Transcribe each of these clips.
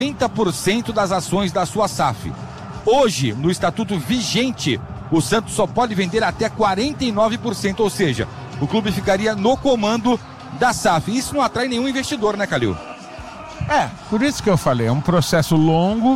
30% das ações da sua SAF. Hoje, no estatuto vigente, o Santos só pode vender até 49%, ou seja, o clube ficaria no comando da SAF. Isso não atrai nenhum investidor, né, Calil? Por isso que eu falei, é um processo longo,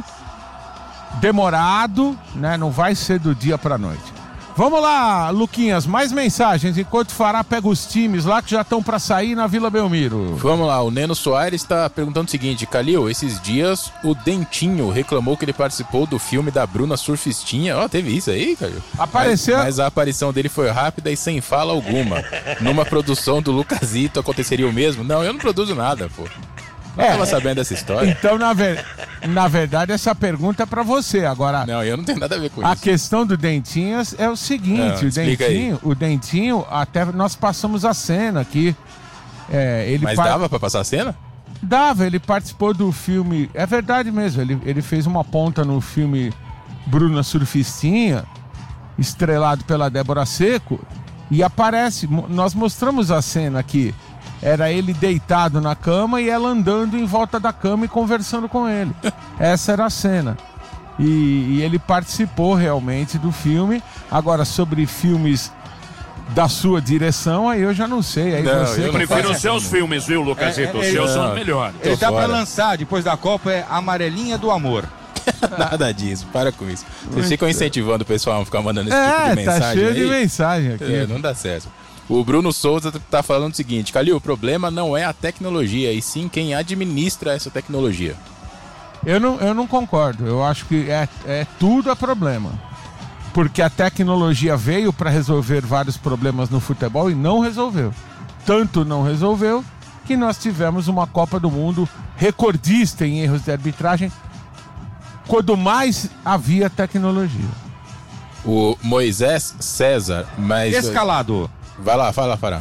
demorado, né? Não vai ser do dia pra noite. Vamos lá, Luquinhas, mais mensagens, enquanto o Fará pega os times lá que já estão pra sair na Vila Belmiro. Vamos lá, o Neno Soares está perguntando o seguinte: Calil, esses dias o Dentinho reclamou que ele participou do filme da Bruna Surfistinha. Teve isso aí, Calil? Apareceu. Mas a aparição dele foi rápida e sem fala alguma. Numa produção do Lucasito aconteceria o mesmo? Não, eu não produzo nada, pô. Não estava sabendo dessa história. Então, na verdade, essa pergunta é pra você. Agora, não, eu não tenho nada a ver com isso. A questão do Dentinhas é o seguinte: o Dentinho, até nós passamos a cena aqui. Mas dava pra passar a cena? Dava, ele participou do filme. É verdade mesmo, ele fez uma ponta no filme Bruna Surfistinha, estrelado pela Débora Seco, e aparece. Nós mostramos a cena aqui. Era ele deitado na cama e ela andando em volta da cama e conversando com ele. Essa era a cena. E ele participou realmente do filme. Agora, sobre filmes da sua direção, aí eu já não sei. Aí não, eu prefiro os seus filmes, viu, Lucasito? Os seus são melhores. Ele tá pra lançar, depois da Copa, Amarelinha do Amor. Nada disso, para com isso. Vocês ficam incentivando o pessoal a ficar mandando esse tipo de mensagem. Tá cheio de mensagem aqui. Não dá certo. O Bruno Souza tá falando o seguinte: Calil, o problema não é a tecnologia, e sim quem administra essa tecnologia. Eu não concordo. Eu acho que tudo é problema. Porque a tecnologia veio para resolver vários problemas no futebol e não resolveu. Tanto não resolveu que nós tivemos uma Copa do Mundo recordista em erros de arbitragem quando mais havia tecnologia. O Moisés César, Escalado. Vai lá, fala, Fará.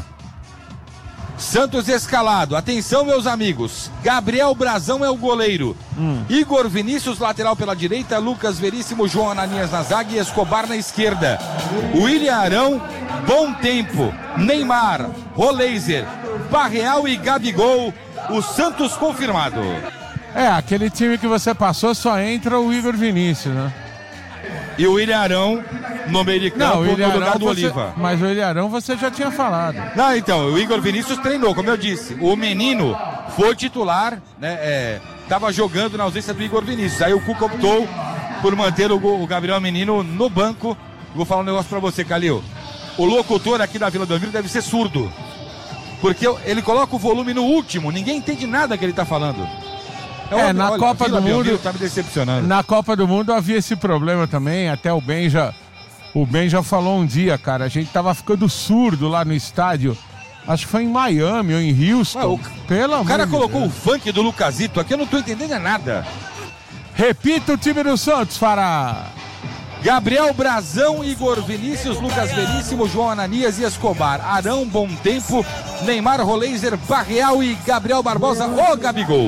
Santos escalado. Atenção, meus amigos. Gabriel Brazão é o goleiro. Igor Vinícius, lateral pela direita. Lucas Veríssimo, João Ananias na zaga e Escobar na esquerda. William Arão, Bom Tempo, Neymar, Roleiser, Barreal e Gabigol. O Santos confirmado. Aquele time que você passou só entra o Igor Vinícius, né? E o William Arão no meio de campo no lugar do Oliva. Mas o William Arão você já tinha falado. Não, então, o Igor Vinícius treinou, como eu disse. O menino foi titular, né? Tava jogando na ausência do Igor Vinícius. Aí o Cuca optou por manter o Gabriel Menino no banco. Vou falar um negócio pra você, Calil. O locutor aqui da Vila Belmiro deve ser surdo. Porque ele coloca o volume no último, ninguém entende nada que ele tá falando. Na Copa do Mundo tá me decepcionando. Na Copa do Mundo havia esse problema também. Até o Ben já falou um dia, cara. A gente tava ficando surdo lá no estádio. Acho que foi em Miami ou em Houston. O cara colocou o funk do Lucasito aqui, eu não tô entendendo nada. Repita o time do Santos, Fará. Gabriel Brazão, Igor Vinícius, Lucas Veríssimo, João Ananias e Escobar. Arão, Bom Tempo, Neymar, Roleiser, Barreal e Gabriel Barbosa, o Gabigol.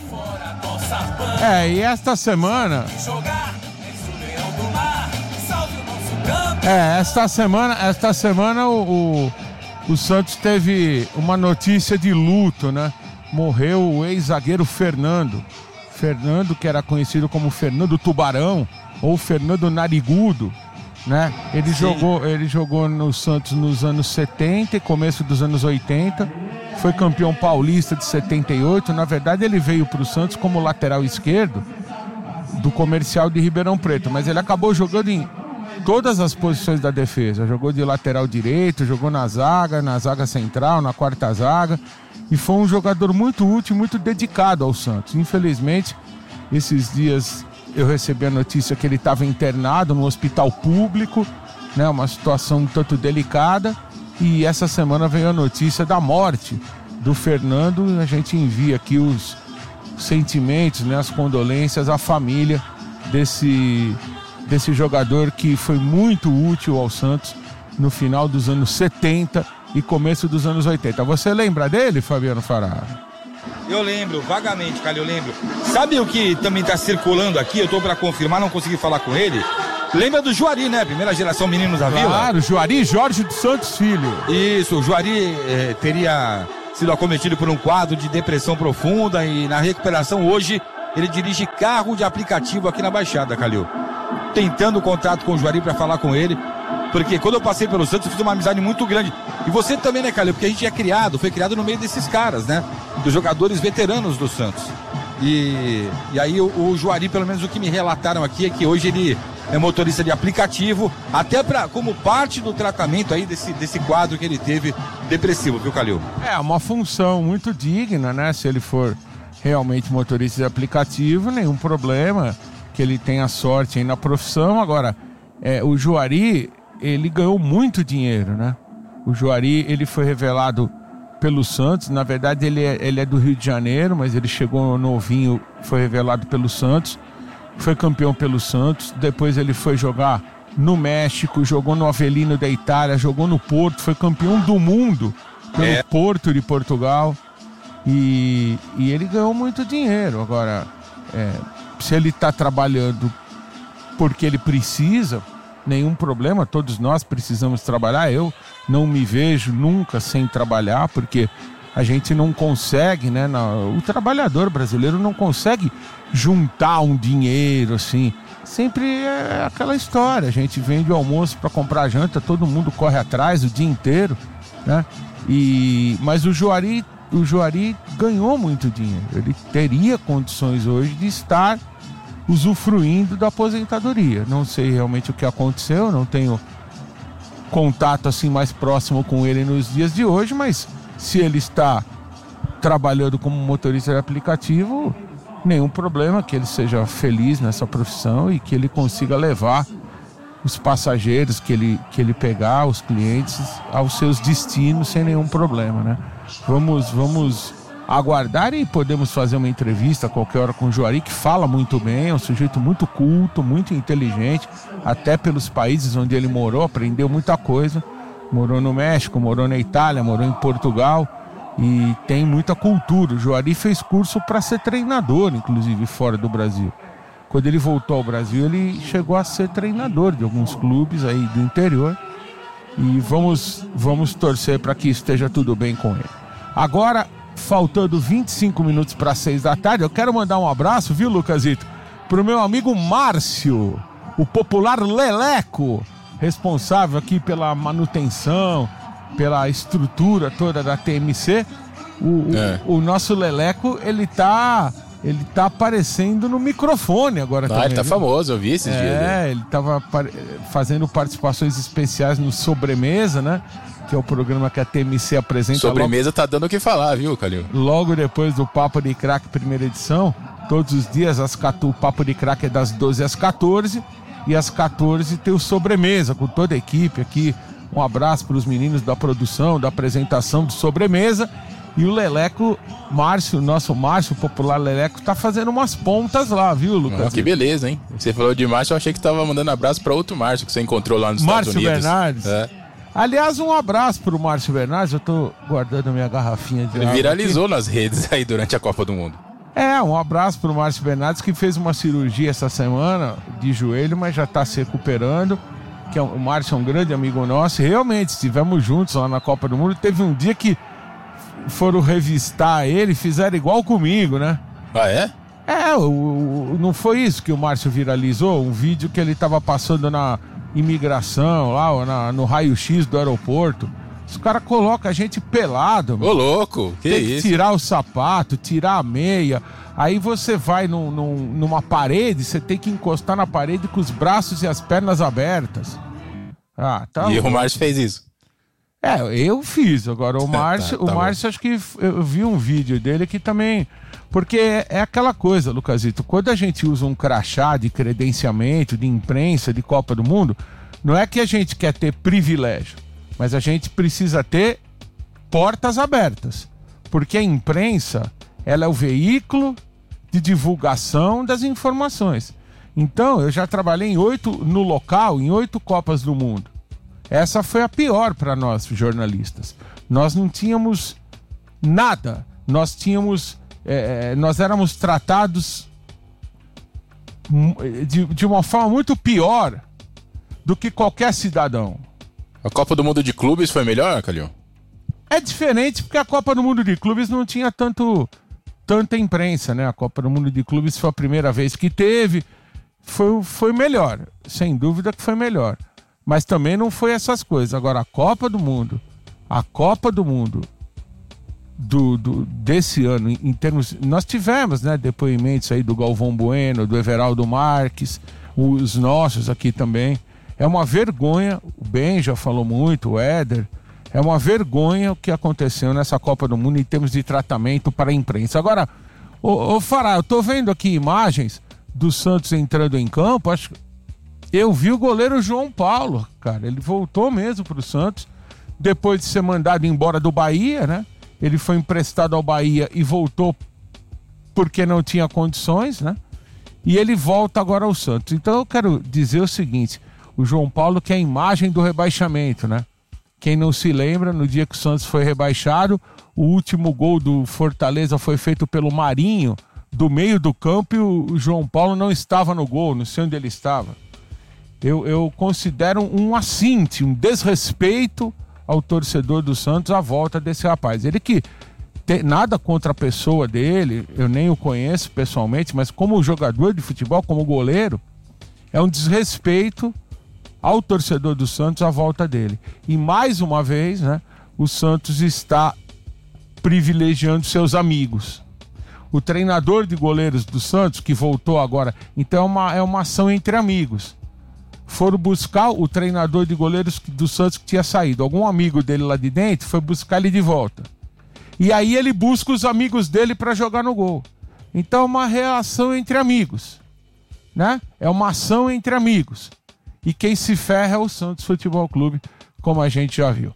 E esta semana... Esta semana o Santos teve uma notícia de luto, né? Morreu o ex-zagueiro Fernando. Fernando, que era conhecido como Fernando Tubarão ou Fernando Narigudo, né? Ele jogou no Santos nos anos 70 e começo dos anos 80. Foi campeão paulista de 78. Na verdade, ele veio para o Santos como lateral esquerdo do Comercial de Ribeirão Preto, mas ele acabou jogando em todas as posições da defesa. Jogou de lateral direito, jogou na zaga central, na quarta zaga, e foi um jogador muito útil, muito dedicado ao Santos. Infelizmente, esses dias eu recebi a notícia que ele estava internado no hospital público, né? Uma situação um tanto delicada. E essa semana veio a notícia da morte do Fernando. A gente envia aqui os sentimentos, né, as condolências à família desse jogador que foi muito útil ao Santos no final dos anos 70 e começo dos anos 80. Você lembra dele, Fabiano Fará? Eu lembro, vagamente, cara, eu lembro. Sabe o que também está circulando aqui? Eu estou para confirmar, não consegui falar com ele. Lembra do Juari, né? Primeira geração Meninos da Vila. Claro, Juari Jorge dos Santos Filho. Isso, o Juari teria sido acometido por um quadro de depressão profunda e na recuperação hoje ele dirige carro de aplicativo aqui na Baixada, Calil. Tentando contato com o Juari para falar com ele, porque quando eu passei pelo Santos eu fiz uma amizade muito grande. E você também, né, Calil? Porque a gente foi criado no meio desses caras, né? Dos jogadores veteranos do Santos. E aí o Juari, pelo menos o que me relataram aqui, é que hoje ele é motorista de aplicativo, até como parte do tratamento aí desse quadro que ele teve depressivo, viu, Calil? É uma função muito digna, né? Se ele for realmente motorista de aplicativo, nenhum problema, que ele tenha sorte aí na profissão. Agora, o Juari, ele ganhou muito dinheiro, né? O Juari, ele foi revelado pelo Santos. Na verdade, ele é do Rio de Janeiro, mas ele chegou novinho, foi revelado pelo Santos, foi campeão pelo Santos. Depois ele foi jogar no México, jogou no Avelino da Itália, jogou no Porto, foi campeão do mundo pelo Porto de Portugal. E ele ganhou muito dinheiro. Agora, se ele está trabalhando porque ele precisa, nenhum problema, todos nós precisamos trabalhar. Eu não me vejo nunca sem trabalhar, porque a gente não consegue, né? O trabalhador brasileiro não consegue juntar um dinheiro assim. Sempre é aquela história, a gente vende o almoço para comprar janta, todo mundo corre atrás o dia inteiro, né? Mas o Juari ganhou muito dinheiro. Ele teria condições hoje de estar usufruindo da aposentadoria. Não sei realmente o que aconteceu, não tenho contato assim mais próximo com ele nos dias de hoje, mas se ele está trabalhando como motorista de aplicativo, nenhum problema, que ele seja feliz nessa profissão e que ele consiga levar os passageiros que ele pegar, os clientes, aos seus destinos sem nenhum problema, né? Vamos aguardar e podemos fazer uma entrevista a qualquer hora com o Juari, que fala muito bem, é um sujeito muito culto, muito inteligente, até pelos países onde ele morou, aprendeu muita coisa. Morou no México, morou na Itália, morou em Portugal e tem muita cultura. O Juari fez curso para ser treinador, inclusive fora do Brasil. Quando ele voltou ao Brasil, ele chegou a ser treinador de alguns clubes aí do interior. E vamos torcer para que esteja tudo bem com ele. Agora, faltando 25 minutos para 6 da tarde, eu quero mandar um abraço, viu, Lucasito, pro meu amigo Márcio, o popular Leleco, responsável aqui pela manutenção, pela estrutura toda da TMC. O nosso Leleco, ele tá aparecendo no microfone agora também. Ele tá famoso, eu vi esses dias. Ele tava fazendo participações especiais no Sobremesa, né? Que é o programa que a TMC apresenta. Sobremesa tá dando o que falar, viu, Calil? Logo depois do Papo de Crack, primeira edição, todos os dias, o Papo de Crack é das 12 às 14, e às 14 tem o Sobremesa, com toda a equipe aqui. Um abraço para os meninos da produção, da apresentação do Sobremesa. E o Leleco, nosso Márcio, o popular Leleco, tá fazendo umas pontas lá, viu, Lucas? Que beleza, hein? Você falou de Márcio, eu achei que tava mandando abraço para outro Márcio que você encontrou lá nos Estados Unidos. Márcio Bernardes. Aliás, um abraço pro Márcio Bernardes. Eu tô guardando minha garrafinha de água. Ele viralizou nas redes aí durante a Copa do Mundo. Um abraço pro Márcio Bernardes, que fez uma cirurgia essa semana de joelho, mas já tá se recuperando. O Márcio é um grande amigo nosso. E realmente, estivemos juntos lá na Copa do Mundo. Teve um dia que foram revistar ele, fizeram igual comigo, né? Ah, é? Não foi isso que o Márcio viralizou? Um vídeo que ele tava passando na imigração lá, no raio-x do aeroporto. Os caras colocam a gente pelado. Ô, louco, que tem isso? Que tirar o sapato, tirar a meia. Aí você vai numa parede, você tem que encostar na parede com os braços e as pernas abertas. E o Márcio fez isso? Eu fiz. Agora o Márcio, o Márcio, acho que eu vi um vídeo dele que também... Porque é aquela coisa, Lucasito, quando a gente usa um crachá de credenciamento, de imprensa, de Copa do Mundo, não é que a gente quer ter privilégio, mas a gente precisa ter portas abertas. Porque a imprensa, ela é o veículo de divulgação das informações. Então, eu já trabalhei em 8 Copas do Mundo. Essa foi a pior para nós, jornalistas. Nós não tínhamos nada. Nós éramos tratados de uma forma muito pior do que qualquer cidadão. A Copa do Mundo de Clubes foi melhor, Calil? É diferente porque a Copa do Mundo de Clubes não tinha tanta imprensa, né? A Copa do Mundo de Clubes foi a primeira vez que teve. Foi melhor, sem dúvida que foi melhor. Mas também não foi essas coisas. Agora, a Copa do Mundo desse ano, em termos... Nós tivemos, né, depoimentos aí do Galvão Bueno, do Everaldo Marques, os nossos aqui também. É uma vergonha, o Ben já falou muito, o Éder, é uma vergonha o que aconteceu nessa Copa do Mundo em termos de tratamento para a imprensa. Agora, ô Fará, eu tô vendo aqui imagens do Santos entrando em campo, eu vi o goleiro João Paulo, cara, ele voltou mesmo pro Santos, depois de ser mandado embora do Bahia, né? Ele foi emprestado ao Bahia e voltou porque não tinha condições, né? E ele volta agora ao Santos. Então eu quero dizer o seguinte, o João Paulo que é a imagem do rebaixamento, né? Quem não se lembra, no dia que o Santos foi rebaixado, o último gol do Fortaleza foi feito pelo Marinho, do meio do campo, e o João Paulo não estava no gol, não sei onde ele estava. Eu considero um assinte, um desrespeito ao torcedor do Santos a volta desse rapaz. Ele que tem nada contra a pessoa dele, eu nem o conheço pessoalmente, mas como jogador de futebol, como goleiro, é um desrespeito ao torcedor do Santos a volta dele. E mais uma vez, né, o Santos está privilegiando seus amigos. O treinador de goleiros do Santos, que voltou agora, então é uma ação entre amigos. Foram buscar o treinador de goleiros do Santos que tinha saído. Algum amigo dele lá de dentro foi buscar ele de volta. E aí ele busca os amigos dele para jogar no gol. Então é uma relação entre amigos, né? É uma ação entre amigos. E quem se ferra é o Santos Futebol Clube, como a gente já viu.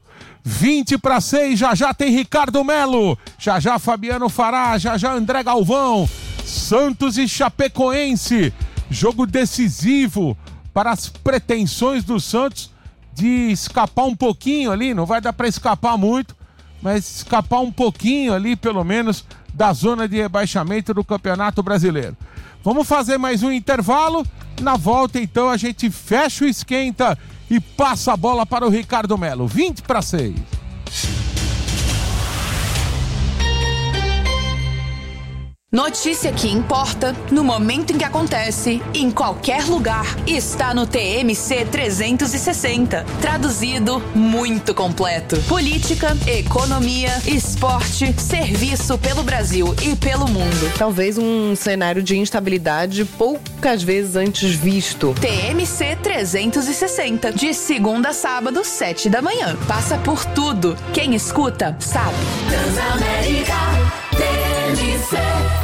5:20, já tem Ricardo Melo, já Fabiano Fará, já André Galvão. Santos e Chapecoense, jogo decisivo para as pretensões do Santos de escapar um pouquinho ali, não vai dar para escapar muito, mas escapar um pouquinho ali, pelo menos, da zona de rebaixamento do Campeonato Brasileiro. Vamos fazer mais um intervalo. Na volta, então, a gente fecha o esquenta e passa a bola para o Ricardo Melo. 5:20. Notícia que importa, no momento em que acontece, em qualquer lugar, está no TMC 360. Traduzido, muito completo. Política, economia, esporte, serviço pelo Brasil e pelo mundo. Talvez um cenário de instabilidade poucas vezes antes visto. TMC 360, de segunda a sábado, 7 da manhã. Passa por tudo. Quem escuta, sabe. Transamérica TMC.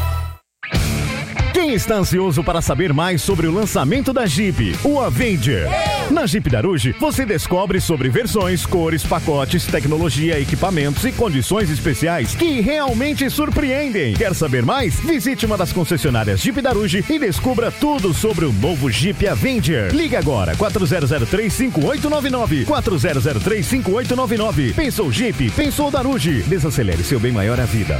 Quem está ansioso para saber mais sobre o lançamento da Jeep, o Avenger? Na Jeep Daruge, você descobre sobre versões, cores, pacotes, tecnologia, equipamentos e condições especiais que realmente surpreendem. Quer saber mais? Visite uma das concessionárias Jeep Daruge e descubra tudo sobre o novo Jeep Avenger. Ligue agora, 4003-5899. 4003-5899. Pensou Jeep? Pensou Daruge. Desacelere seu bem maior à vida.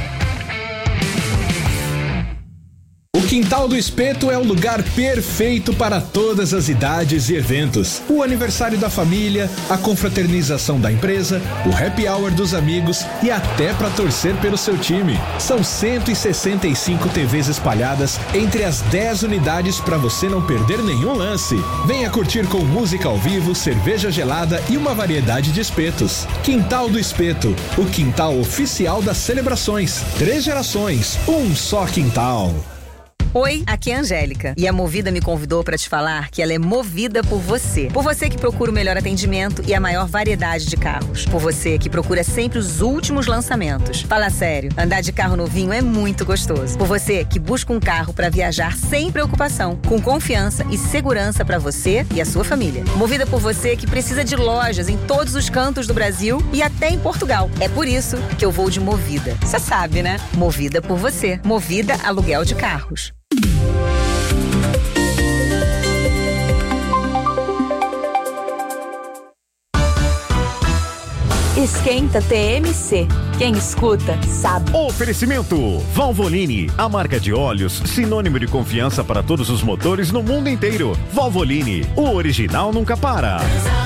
O Quintal do Espeto é o lugar perfeito para todas as idades e eventos. O aniversário da família, a confraternização da empresa, o happy hour dos amigos e até para torcer pelo seu time. São 165 TVs espalhadas entre as 10 unidades para você não perder nenhum lance. Venha curtir com música ao vivo, cerveja gelada e uma variedade de espetos. Quintal do Espeto, o quintal oficial das celebrações. 3 gerações, um só quintal. Oi, aqui é a Angélica e a Movida me convidou para te falar que ela é movida por você. Por você que procura o melhor atendimento e a maior variedade de carros. Por você que procura sempre os últimos lançamentos. Fala sério, andar de carro novinho é muito gostoso. Por você que busca um carro para viajar sem preocupação, com confiança e segurança para você e a sua família. Movida por você que precisa de lojas em todos os cantos do Brasil e até em Portugal. É por isso que eu vou de Movida. Você sabe, né? Movida por você. Movida Aluguel de Carros. Esquenta TMC. Quem escuta, sabe. Oferecimento Valvoline, a marca de óleos sinônimo de confiança para todos os motores no mundo inteiro. Valvoline, o original nunca para.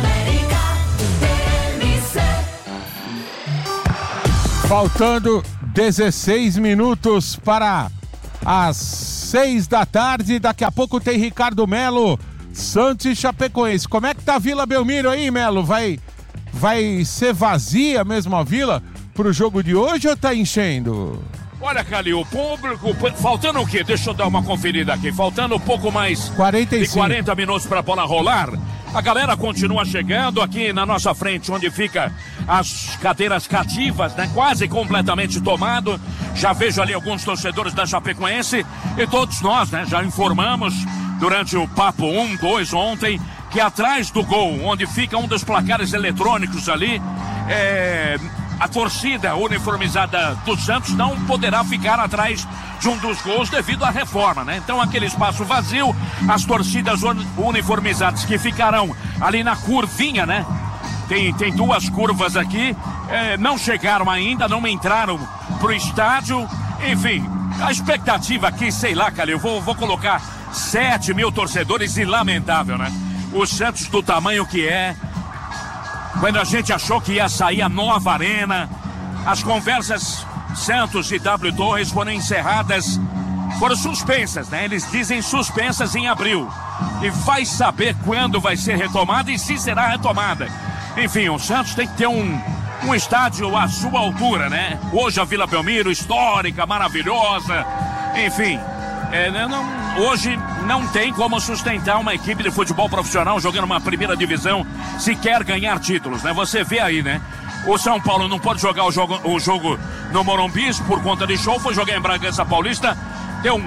Faltando 16 minutos para as 6 da tarde. Daqui a pouco tem Ricardo Melo, Santos e Chapecoense. Como é que tá a Vila Belmiro aí, Melo? Vai ser vazia mesmo a Vila pro jogo de hoje ou tá enchendo? Olha, Calil, o público, faltando o quê? Deixa eu dar uma conferida aqui. Faltando um pouco mais 45. de 40 minutos para a bola rolar. A galera continua chegando aqui na nossa frente, onde fica as cadeiras cativas, né? Quase completamente tomado. Já vejo ali alguns torcedores da Chapecoense e todos nós, né? Já informamos durante o Papo 1, 2 ontem, que atrás do gol, onde fica um dos placares eletrônicos ali, a torcida uniformizada do Santos não poderá ficar atrás de um dos gols devido à reforma, né? Então aquele espaço vazio, as torcidas uniformizadas que ficarão ali na curvinha, né? Tem duas curvas aqui, não chegaram ainda, não entraram pro estádio, enfim, a expectativa aqui, sei lá, cara, eu vou colocar 7 mil torcedores e lamentável, né? O Santos do tamanho que é, quando a gente achou que ia sair a nova arena, as conversas Santos e W Torres foram encerradas, foram suspensas, né? Eles dizem suspensas em abril. E vai saber quando vai ser retomada e se será retomada. Enfim, o Santos tem que ter um estádio à sua altura, né? Hoje a Vila Belmiro, histórica, maravilhosa, enfim. Hoje não tem como sustentar uma equipe de futebol profissional jogando uma primeira divisão se quer ganhar títulos, né? Você vê aí, né? O São Paulo não pode jogar o jogo no Morumbi por conta de show, foi jogar em Bragança Paulista, deu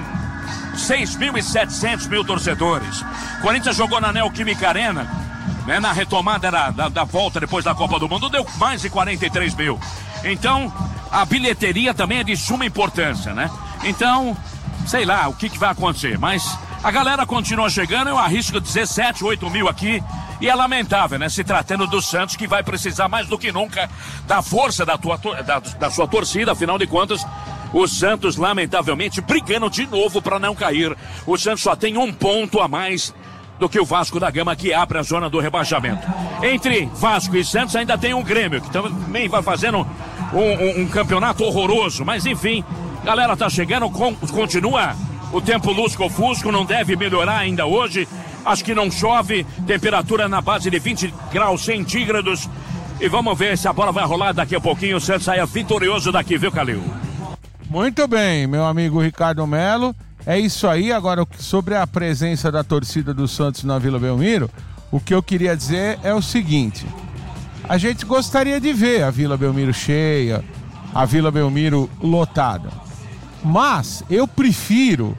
6.700 mil torcedores. Corinthians jogou na Neoquímica Arena, né? Na retomada da volta depois da Copa do Mundo, deu mais de 43 mil. Então, a bilheteria também é de suma importância, né? Então, sei lá o que vai acontecer, mas a galera continua chegando, eu arrisco 17, 8 mil aqui, e é lamentável, né? Se tratando do Santos, que vai precisar mais do que nunca da força da sua torcida, afinal de contas, o Santos, lamentavelmente, brigando de novo para não cair. O Santos só tem 1 ponto a mais do que o Vasco da Gama, que abre a zona do rebaixamento. Entre Vasco e Santos ainda tem um Grêmio, que também vai fazendo um campeonato horroroso, mas enfim, galera tá chegando, continua o tempo lusco-fusco, não deve melhorar ainda hoje, acho que não chove, temperatura na base de 20 graus centígrados, e vamos ver se a bola vai rolar daqui a pouquinho, o Santos saia vitorioso daqui, viu, Calil? Muito bem, meu amigo Ricardo Melo, é isso aí. Agora, sobre a presença da torcida do Santos na Vila Belmiro, o que eu queria dizer é o seguinte: a gente gostaria de ver a Vila Belmiro cheia, a Vila Belmiro lotada, mas eu prefiro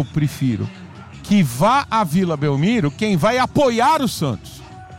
que vá à Vila Belmiro quem vai apoiar o Santos,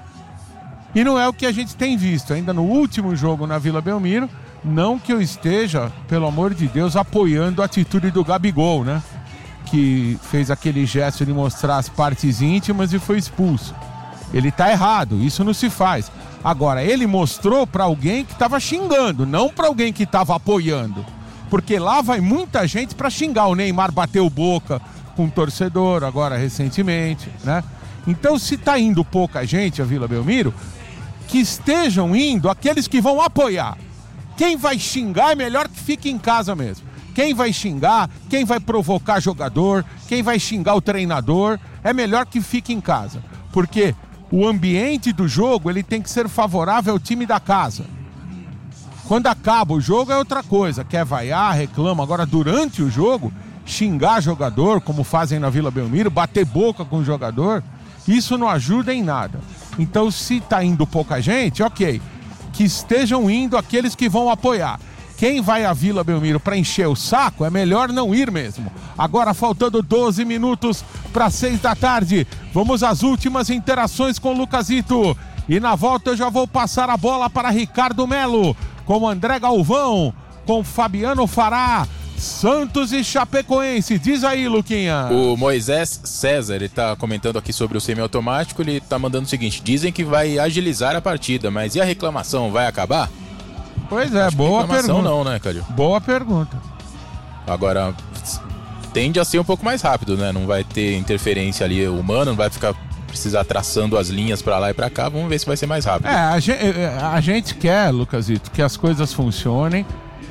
e não é o que a gente tem visto ainda no último jogo na Vila Belmiro. Não que eu esteja, pelo amor de Deus, apoiando a atitude do Gabigol, né? Que fez aquele gesto de mostrar as partes íntimas e foi expulso. Ele tá errado, isso não se faz. Agora, ele mostrou para alguém que estava xingando, não para alguém que estava apoiando. Porque lá vai muita gente para xingar. O Neymar bateu boca com o torcedor agora recentemente, né? Então, se tá indo pouca gente à Vila Belmiro, que estejam indo aqueles que vão apoiar. Quem vai xingar é melhor que fique em casa mesmo. Quem vai xingar, quem vai provocar jogador, quem vai xingar o treinador, é melhor que fique em casa. Porque o ambiente do jogo, ele tem que ser favorável ao time da casa. Quando acaba o jogo é outra coisa. Quer vaiar, reclama. Agora, durante o jogo, xingar jogador, como fazem na Vila Belmiro, bater boca com o jogador, isso não ajuda em nada. Então, se tá indo pouca gente, ok. Que estejam indo aqueles que vão apoiar. Quem vai à Vila Belmiro para encher o saco, é melhor não ir mesmo. Agora, faltando 12 minutos para 6 da tarde, vamos às últimas interações com o Lucasito. E na volta eu já vou passar a bola para Ricardo Melo, com André Galvão, com Fabiano Fará, Santos e Chapecoense. Diz aí, Luquinha. O Moisés César, ele tá comentando aqui sobre o semiautomático, ele tá mandando o seguinte: dizem que vai agilizar a partida, mas e a reclamação, vai acabar? Pois é, boa pergunta. Não, né, Calil? Boa pergunta. Agora, tende a ser um pouco mais rápido, né? Não vai ter interferência ali humana, não vai precisar traçando as linhas pra lá e pra cá. Vamos ver se vai ser mais rápido. A gente quer, Lucasito, que as coisas funcionem.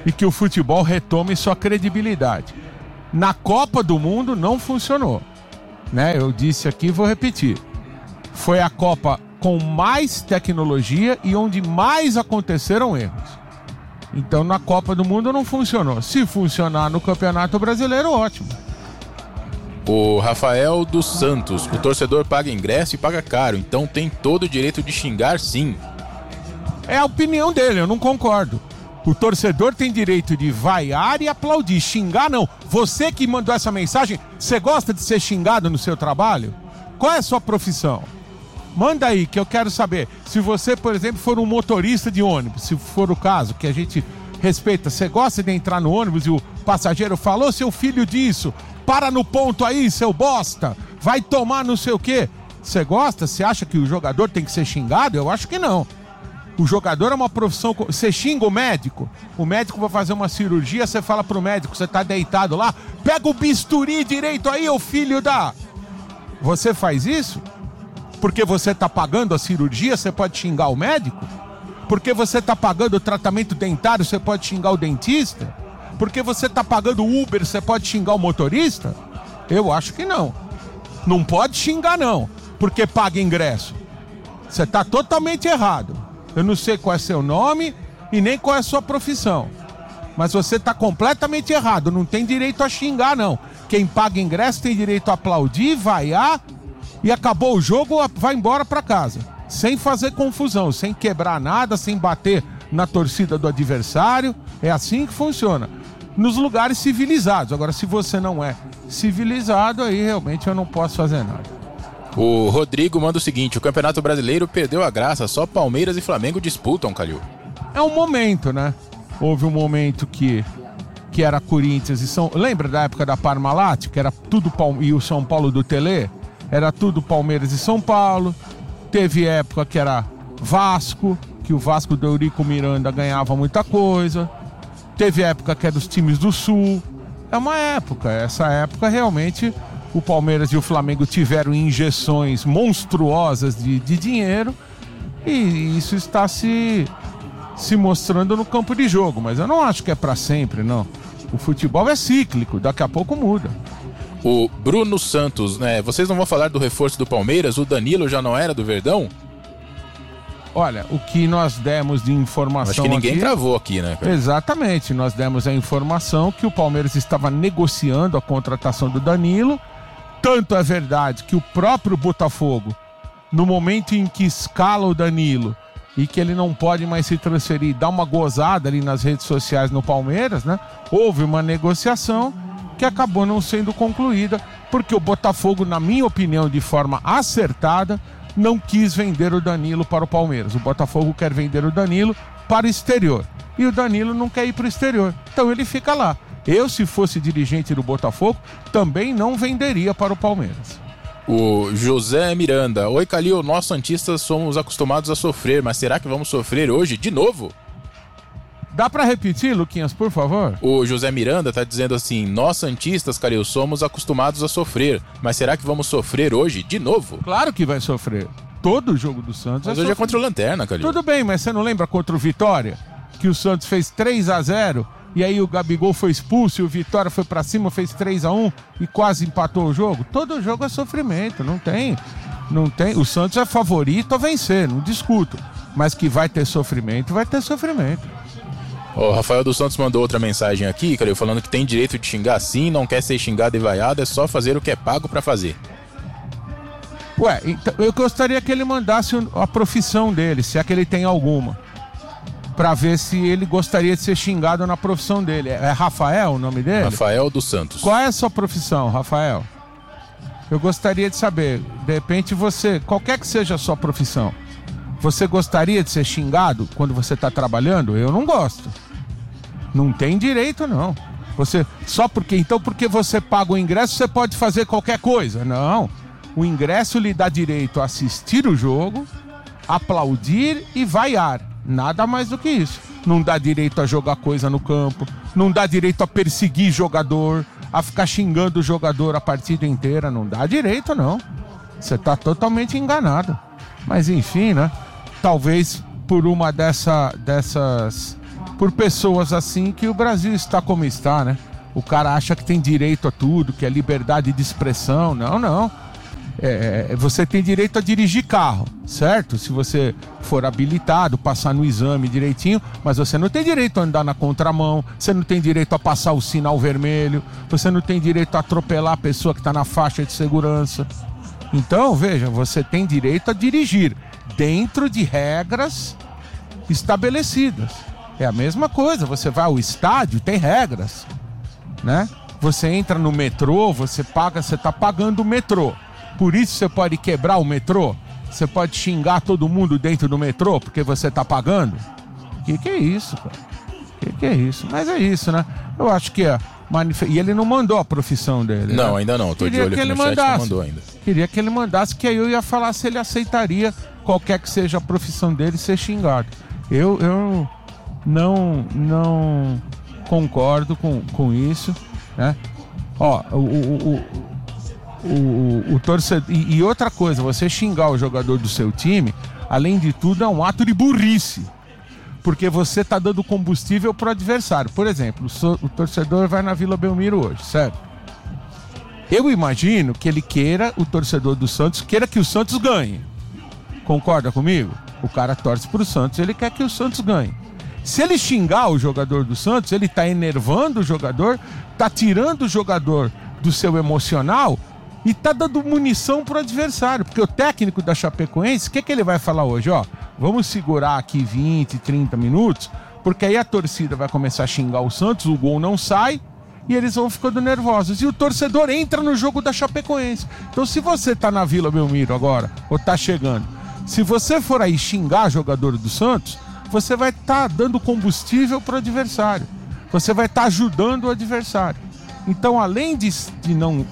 e que o futebol retome sua credibilidade. Na Copa do Mundo não funcionou, né? Eu disse aqui e vou repetir. Foi a Copa com mais tecnologia e onde mais aconteceram erros. Então na Copa do Mundo não funcionou. Se funcionar no Campeonato Brasileiro, ótimo. O Rafael dos Santos: o torcedor paga ingresso e paga caro, então tem todo o direito de xingar, sim. É a opinião dele, eu não concordo. O torcedor tem direito de vaiar e aplaudir, xingar não. Você que mandou essa mensagem, você gosta de ser xingado no seu trabalho? Qual é a sua profissão? Manda aí, que eu quero saber. Se você, por exemplo, for um motorista de ônibus, se for o caso, que a gente respeita, você gosta de entrar no ônibus e o passageiro falou, seu filho disso, para no ponto aí, seu bosta, vai tomar não sei o quê. Você gosta? Você acha que o jogador tem que ser xingado? Eu acho que não. O jogador é uma profissão... Você xinga o médico vai fazer uma cirurgia, você fala pro médico, você tá deitado lá, pega o bisturi direito aí, ô filho da... Você faz isso? Porque você tá pagando a cirurgia, você pode xingar o médico? Porque você tá pagando o tratamento dentário, você pode xingar o dentista? Porque você tá pagando o Uber, você pode xingar o motorista? Eu acho que não. Não pode xingar não, porque paga ingresso. Você tá totalmente errado. Eu não sei qual é seu nome e nem qual é a sua profissão. Mas você está completamente errado. Não tem direito a xingar, não. Quem paga ingresso tem direito a aplaudir, vaiar e acabou o jogo, vai embora para casa. Sem fazer confusão, sem quebrar nada, sem bater na torcida do adversário. É assim que funciona. Nos lugares civilizados. Agora, se você não é civilizado, aí realmente eu não posso fazer nada. O Rodrigo manda o seguinte: o Campeonato Brasileiro perdeu a graça, só Palmeiras e Flamengo disputam, Calil. É um momento, né? Houve um momento que era Corinthians e São... Lembra da época da Parmalat, que era tudo e o São Paulo do Tele? Era tudo Palmeiras e São Paulo. Teve época que era Vasco, que o Vasco do Eurico Miranda ganhava muita coisa. Teve época que era os times do Sul. É uma época, essa época realmente... O Palmeiras e o Flamengo tiveram injeções monstruosas de dinheiro e isso está se mostrando no campo de jogo. Mas eu não acho que é para sempre, não. O futebol é cíclico, daqui a pouco muda. O Bruno Santos, né? Vocês não vão falar do reforço do Palmeiras? O Danilo já não era do Verdão? Olha, o que nós demos de informação... Acho que ninguém cravou aqui, né, cara? Exatamente, nós demos a informação que o Palmeiras estava negociando a contratação do Danilo. Tanto é verdade que o próprio Botafogo, no momento em que escala o Danilo e que ele não pode mais se transferir, dá uma gozada ali nas redes sociais no Palmeiras, né? Houve uma negociação que acabou não sendo concluída, porque o Botafogo, na minha opinião, de forma acertada, não quis vender o Danilo para o Palmeiras. O Botafogo quer vender o Danilo para o exterior. E o Danilo não quer ir para o exterior. Então ele fica lá. Eu, se fosse dirigente do Botafogo, também não venderia para o Palmeiras. O José Miranda: oi, Calil, nós santistas somos acostumados a sofrer, mas será que vamos sofrer hoje de novo? Dá para repetir, Luquinhas, por favor? O José Miranda tá dizendo assim: nós santistas, Calil, somos acostumados a sofrer, mas será que vamos sofrer hoje de novo? Claro que vai sofrer. Todo jogo do Santos mas hoje é contra o Lanterna, Calil. Tudo bem, mas você não lembra contra o Vitória? Que o Santos fez 3-0... E aí o Gabigol foi expulso e o Vitória foi pra cima, fez 3-1 e quase empatou o jogo. Todo jogo é sofrimento, não tem. O Santos é favorito a vencer, não discuto. Mas que vai ter sofrimento, vai ter sofrimento. O Rafael dos Santos mandou outra mensagem aqui, cara, falando que tem direito de xingar sim, não quer ser xingado e vaiado, é só fazer o que é pago pra fazer. Ué, então, eu gostaria que ele mandasse a profissão dele, se é que ele tem alguma. Pra ver se ele gostaria de ser xingado na profissão dele. É Rafael o nome dele? Rafael dos Santos. Qual é a sua profissão, Rafael? Eu gostaria de saber. De repente você, qualquer que seja a sua profissão, você gostaria de ser xingado quando você está trabalhando? Eu não gosto. Não tem direito, não. Porque você paga o ingresso, você pode fazer qualquer coisa. Não. O ingresso lhe dá direito a assistir o jogo, aplaudir e vaiar. Nada mais do que isso. Não dá direito a jogar coisa no campo, não dá direito a perseguir jogador, a ficar xingando o jogador a partida inteira. Não dá direito, não. Você tá totalmente enganado. Mas enfim, né? Talvez por uma dessas por pessoas assim que o Brasil está como está, né? O cara acha que tem direito a tudo, que é liberdade de expressão. Não. Você tem direito a dirigir carro, certo? Se você for habilitado, passar no exame direitinho, mas você não tem direito a andar na contramão, você não tem direito a passar o sinal vermelho, você não tem direito a atropelar a pessoa que está na faixa de segurança. Então, veja, você tem direito a dirigir dentro de regras estabelecidas. É a mesma coisa, você vai ao estádio, tem regras, né? Você entra no metrô, você está pagando o metrô. Por isso você pode quebrar o metrô? Você pode xingar todo mundo dentro do metrô porque você está pagando? Que é isso, cara? Que é isso? Mas é isso, né? Eu acho que e ele não mandou a profissão dele. Não, né? ainda não. Tô de olho aqui no chat, não mandou ainda. Queria que ele mandasse, que aí eu ia falar se ele aceitaria qualquer que seja a profissão dele ser xingado. Eu não concordo com isso, né? Ó, o torcedor. E outra coisa, você xingar o jogador do seu time, além de tudo, é um ato de burrice. Porque você está dando combustível para o adversário. Por exemplo, o torcedor vai na Vila Belmiro hoje, certo? Eu imagino que o torcedor do Santos, queira que o Santos ganhe. Concorda comigo? O cara torce pro Santos, ele quer que o Santos ganhe. Se ele xingar o jogador do Santos, ele tá enervando o jogador, tá tirando o jogador do seu emocional e tá dando munição pro adversário. Porque o técnico da Chapecoense, o que ele vai falar hoje? Ó, vamos segurar aqui 20, 30 minutos, porque aí a torcida vai começar a xingar o Santos, o gol não sai e eles vão ficando nervosos. E o torcedor entra no jogo da Chapecoense. Então, se você tá na Vila Belmiro agora, ou tá chegando, se você for aí xingar jogador do Santos, você vai estar dando combustível para o adversário. Você vai estar ajudando o adversário. Então, além de não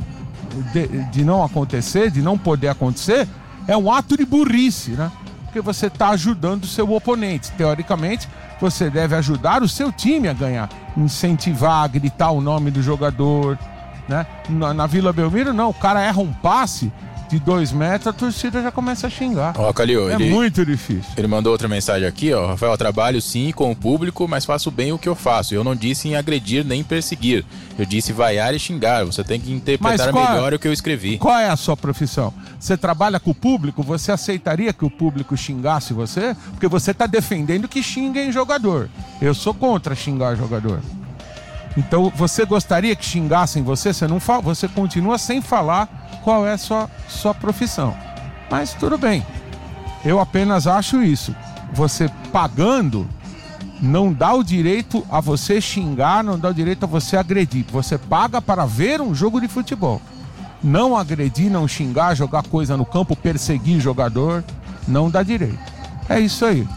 acontecer, de não poder acontecer, é um ato de burrice, né? Porque você está ajudando o seu oponente. Teoricamente, você deve ajudar o seu time a ganhar. Incentivar, gritar o nome do jogador, né? Na Vila Belmiro, não. O cara erra um passe de 2 metros, a torcida já começa a xingar. Ó, Calil, muito difícil. Ele mandou outra mensagem aqui, ó. Rafael, trabalho sim com o público, mas faço bem o que eu faço. Eu não disse em agredir nem perseguir. Eu disse vaiar e xingar. Você tem que interpretar melhor o que eu escrevi. Qual é a sua profissão? Você trabalha com o público? Você aceitaria que o público xingasse você? Porque você está defendendo que xinguem jogador. Eu sou contra xingar jogador. Então, você gostaria que xingassem você? Você continua sem falar qual é a sua profissão. Mas tudo bem. Eu apenas acho isso. Você pagando não dá o direito a você xingar, não dá o direito a você agredir. Você paga para ver um jogo de futebol. Não agredir, não xingar, jogar coisa no campo, perseguir jogador, não dá direito. É isso aí.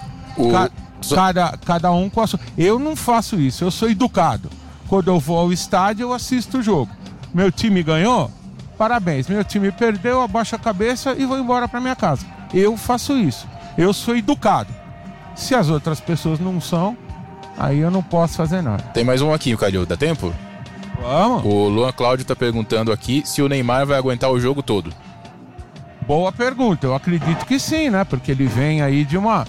Cada um com a sua... Eu não faço isso, eu sou educado. Quando eu vou ao estádio, eu assisto o jogo. Meu time ganhou? Parabéns. Meu time perdeu, abaixo a cabeça e vou embora para minha casa. Eu faço isso. Eu sou educado. Se as outras pessoas não são, aí eu não posso fazer nada. Tem mais um aqui, Calil. Dá tempo? Vamos. O Luan Cláudio tá perguntando aqui se o Neymar vai aguentar o jogo todo. Boa pergunta. Eu acredito que sim, né? Porque ele vem aí de uma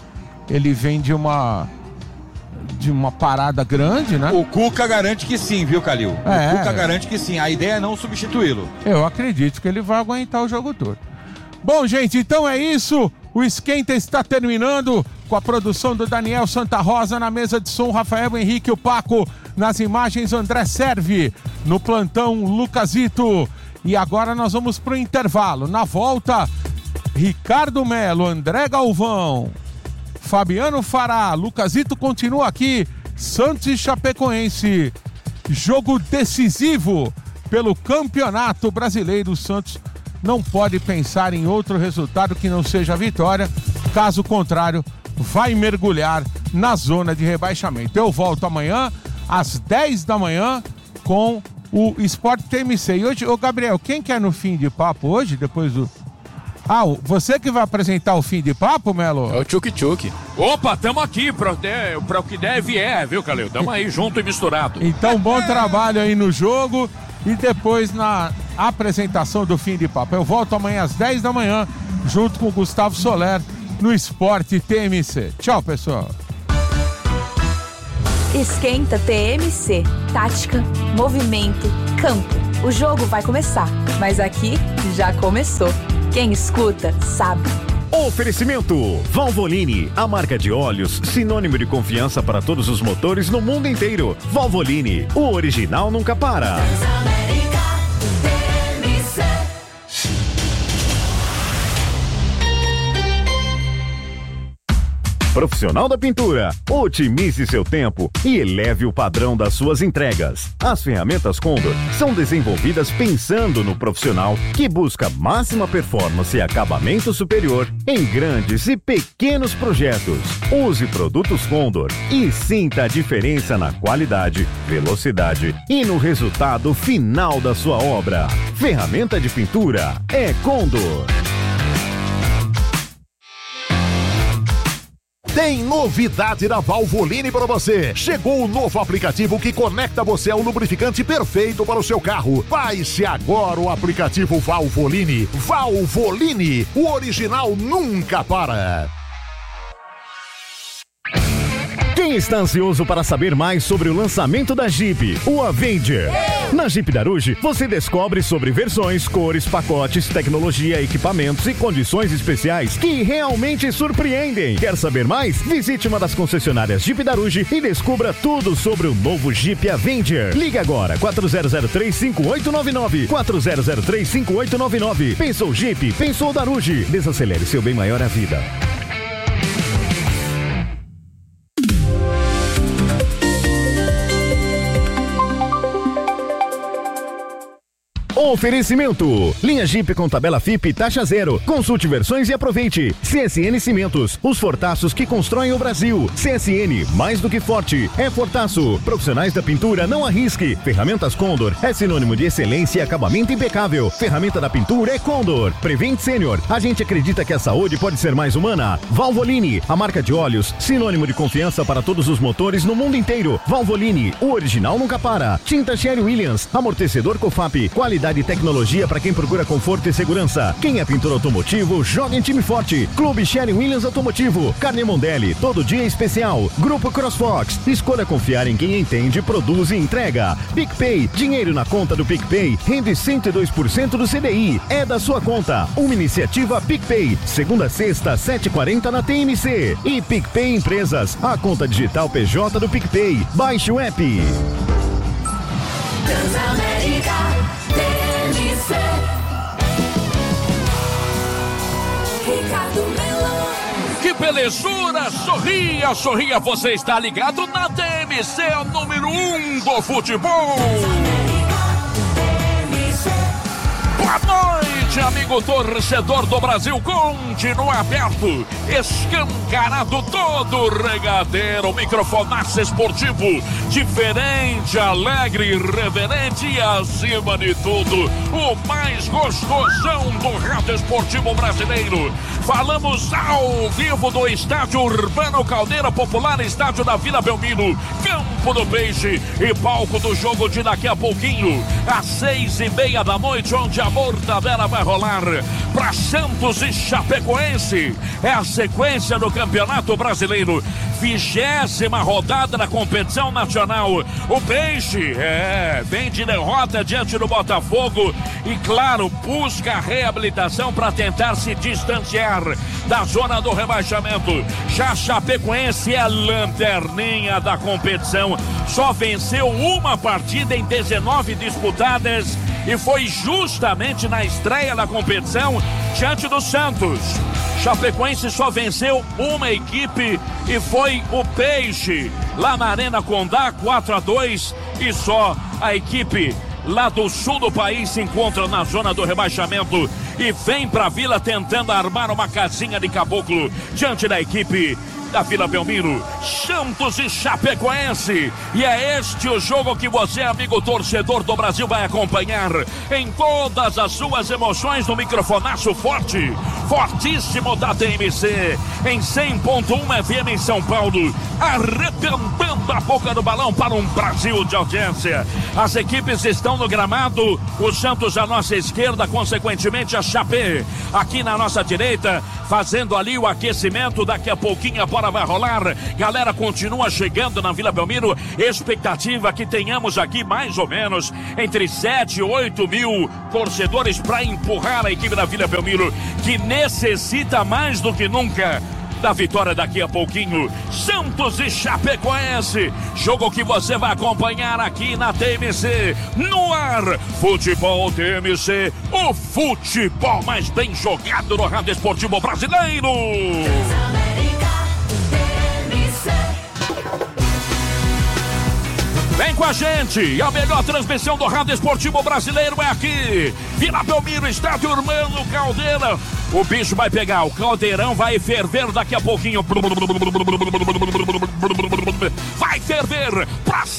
parada grande, né? O Cuca garante que sim, viu, Calil? O Cuca garante que sim. A ideia é não substituí-lo. Eu acredito que ele vai aguentar o jogo todo. Bom, gente, então é isso. O Esquenta está terminando com a produção do Daniel Santa Rosa, na mesa de som Rafael Henrique, o Paco, nas imagens André Serve, no plantão Lucasito. E agora nós vamos pro intervalo. Na volta, Ricardo Melo, André Galvão, Fabiano Fará, Lucasito continua aqui, Santos e Chapecoense, jogo decisivo pelo Campeonato Brasileiro. O Santos não pode pensar em outro resultado que não seja a vitória, caso contrário, vai mergulhar na zona de rebaixamento. Eu volto amanhã, às 10 da manhã, com o Sport TMC. E hoje, ô Gabriel, quem quer no fim de papo hoje, depois do... Ah, você que vai apresentar o fim de papo, Melo? É o Tchuk Tchuk. Opa, tamo aqui pra o que deve viu, Calil? Tamo aí junto e misturado. Então, bom trabalho aí no jogo e depois na apresentação do fim de papo. Eu volto amanhã às 10 da manhã, junto com o Gustavo Soler, no Sport TMC. Tchau, pessoal. Esquenta TMC. Tática, movimento, campo. O jogo vai começar, mas aqui já começou. Quem escuta, sabe. Oferecimento Valvoline, a marca de óleos sinônimo de confiança para todos os motores no mundo inteiro. Valvoline, o original nunca para. Profissional da Pintura, otimize seu tempo e eleve o padrão das suas entregas. As ferramentas Condor são desenvolvidas pensando no profissional que busca máxima performance e acabamento superior em grandes e pequenos projetos. Use produtos Condor e sinta a diferença na qualidade, velocidade e no resultado final da sua obra. Ferramenta de pintura é Condor. Tem novidade da Valvoline para você. Chegou o novo aplicativo que conecta você ao lubrificante perfeito para o seu carro. Baixe agora o aplicativo Valvoline. Valvoline, o original nunca para. Quem está ansioso para saber mais sobre o lançamento da Jeep, o Avenger? Na Jeep Daruge, você descobre sobre versões, cores, pacotes, tecnologia, equipamentos e condições especiais que realmente surpreendem. Quer saber mais? Visite uma das concessionárias Jeep Daruge e descubra tudo sobre o novo Jeep Avenger. Ligue agora, 4003-5899. 4003-5899. Pensou Jeep? Pensou Daruge. Desacelere seu bem maior à vida. Oferecimento. Linha Jeep com tabela FIP taxa zero. Consulte versões e aproveite. CSN Cimentos. Os fortaços que constroem o Brasil. CSN, mais do que forte, é fortaço. Profissionais da pintura, não arrisque. Ferramentas Condor é sinônimo de excelência e acabamento impecável. Ferramenta da pintura é Condor. Prevent Senior. A gente acredita que a saúde pode ser mais humana. Valvoline, a marca de óleos, sinônimo de confiança para todos os motores no mundo inteiro. Valvoline, o original nunca para. Tinta Sherwin-Williams, amortecedor Cofap, qualidade e tecnologia para quem procura conforto e segurança. Quem é pintor automotivo, joga em time forte. Clube Sherwin-Williams Automotivo. Carne Mondelli, todo dia especial. Grupo CrossFox. Escolha confiar em quem entende, produz e entrega. PicPay, dinheiro na conta do PicPay rende 102% do CDI. É da sua conta. Uma iniciativa PicPay. Segunda a sexta, 7h40 na TMC. E PicPay Empresas, a conta digital PJ do PicPay. Baixe o app. Transamérica TMC. Ricardo Melão. Que belezura! Sorria, sorria, você está ligado na TMC, o número 1 do futebol. Boa noite, amigo torcedor do Brasil. Continua aberto, escancarado todo regadeiro, microfonaço esportivo, diferente, alegre, irreverente e, acima de tudo, o mais gostosão do rádio esportivo brasileiro. Falamos ao vivo do Estádio Urbano Caldeira Popular, estádio da Vila Belmiro, Campo do Peixe e palco do jogo de daqui a pouquinho, às 6h30 da noite, onde a mortadela vai rolar para Santos e Chapecoense. É a sequência do Campeonato Brasileiro, 20ª rodada da competição nacional. O Peixe vem de derrota diante do Botafogo e, claro, busca a reabilitação para tentar se distanciar da zona do rebaixamento. Já Chapecoense é a lanterninha da competição, só venceu uma partida em 19 disputadas e foi justamente na estreia da competição diante do Santos. Chapecoense só venceu uma equipe e foi o Peixe, lá na Arena Condá, 4-2, e só a equipe lá do sul do país se encontra na zona do rebaixamento e vem pra Vila tentando armar uma casinha de caboclo diante da equipe da Vila Belmiro, Santos e Chapecoense. E é este o jogo que você, amigo torcedor do Brasil, vai acompanhar em todas as suas emoções no microfonaço forte, fortíssimo da TMC, em 100.1 FM em São Paulo, arrebentando a boca do balão para um Brasil de audiência. As equipes estão no gramado, o Santos à nossa esquerda, consequentemente a Chape aqui na nossa direita, fazendo ali o aquecimento. Daqui a pouquinho a bola vai rolar. Galera continua chegando na Vila Belmiro. Expectativa que tenhamos aqui mais ou menos entre 7 e 8 mil torcedores para empurrar a equipe da Vila Belmiro, que necessita mais do que nunca da vitória daqui a pouquinho. Santos e Chapecoense, jogo que você vai acompanhar aqui na TMC, no ar. Futebol TMC, o futebol mais bem jogado no rádio esportivo brasileiro. Vem com a gente, a melhor transmissão do rádio esportivo brasileiro é aqui. Vila Belmiro, estádio Hermano Caldeira. O bicho vai pegar, o caldeirão vai ferver daqui a pouquinho. Vai ferver pra